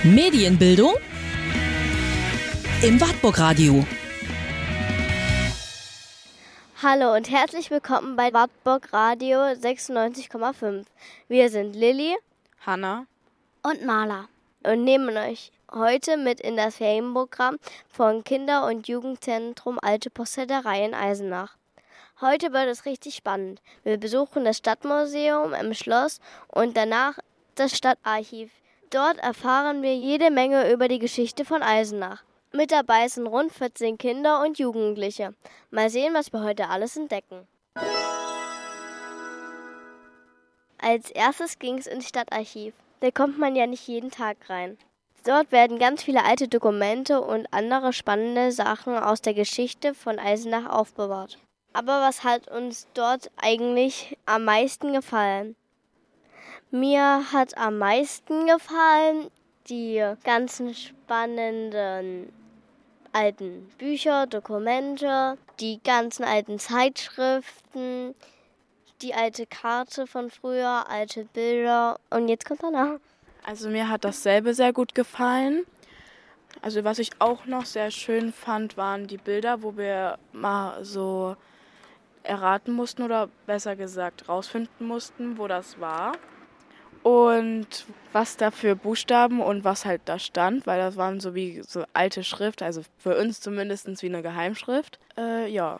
Medienbildung im Wartburg Radio. Hallo und herzlich willkommen bei Wartburg Radio 96,5. Wir sind Lilly, Hanna und Marla und nehmen euch heute mit in das Ferienprogramm von Kinder- und Jugendzentrum Alte Postleiterei in Eisenach. Heute wird es richtig spannend. Wir besuchen das Stadtmuseum im Schloss und danach das Stadtarchiv. Dort erfahren wir jede Menge über die Geschichte von Eisenach. Mit dabei sind rund 14 Kinder und Jugendliche. Mal sehen, was wir heute alles entdecken. Als erstes ging es ins Stadtarchiv. Da kommt man ja nicht jeden Tag rein. Dort werden ganz viele alte Dokumente und andere spannende Sachen aus der Geschichte von Eisenach aufbewahrt. Aber was hat uns dort eigentlich am meisten gefallen? Mir hat am meisten gefallen die ganzen spannenden alten Bücher, Dokumente, die ganzen alten Zeitschriften, die alte Karte von früher, alte Bilder und jetzt kommt danach. Also mir hat dasselbe sehr gut gefallen. Also was ich auch noch sehr schön fand, waren die Bilder, wo wir mal so erraten mussten oder besser gesagt rausfinden mussten, wo das war. Und was da für Buchstaben und was halt da stand, weil das waren so wie so alte Schrift, also für uns zumindest wie eine Geheimschrift. Ja.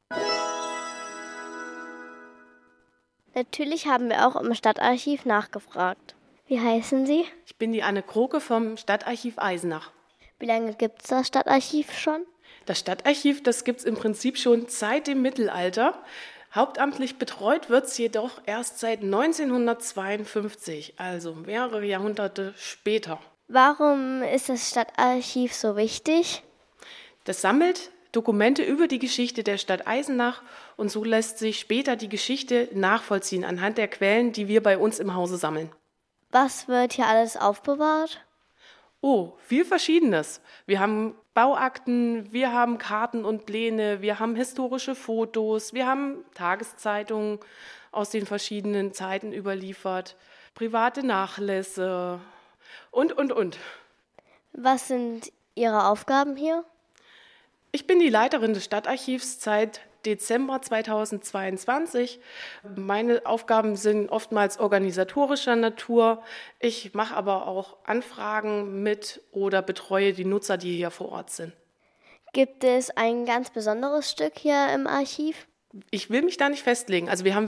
Natürlich haben wir auch im Stadtarchiv nachgefragt. Wie heißen Sie? Ich bin die Anne Kroke vom Stadtarchiv Eisenach. Wie lange gibt es das Stadtarchiv schon? Das Stadtarchiv, das gibt es im Prinzip schon seit dem Mittelalter. Hauptamtlich betreut wird es jedoch erst seit 1952, also mehrere Jahrhunderte später. Warum ist das Stadtarchiv so wichtig? Das sammelt Dokumente über die Geschichte der Stadt Eisenach und so lässt sich später die Geschichte nachvollziehen anhand der Quellen, die wir bei uns im Hause sammeln. Was wird hier alles aufbewahrt? Oh, viel Verschiedenes. Wir haben Bauakten, wir haben Karten und Pläne, wir haben historische Fotos, wir haben Tageszeitungen aus den verschiedenen Zeiten überliefert, private Nachlässe und. Was sind Ihre Aufgaben hier? Ich bin die Leiterin des Stadtarchivs seit Dezember 2022. Meine Aufgaben sind oftmals organisatorischer Natur. Ich mache aber auch Anfragen mit oder betreue die Nutzer, die hier vor Ort sind. Gibt es ein ganz besonderes Stück hier im Archiv? Ich will mich da nicht festlegen. Also wir haben